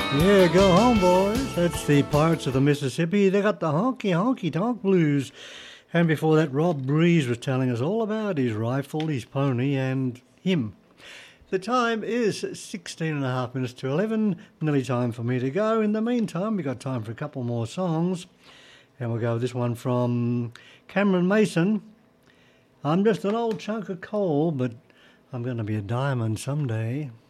Yeah, go home, boys. That's the Pirates of the Mississippi. They got the honky honky tonk blues. And before that, Rob Breeze was telling us all about his rifle, his pony, and him. The time is 16 and a half minutes to 11. Nearly time for me to go. In the meantime, we've got time for a couple more songs. And we'll go with this one from Cameron Mason. I'm just an old chunk of coal, but I'm going to be a diamond someday.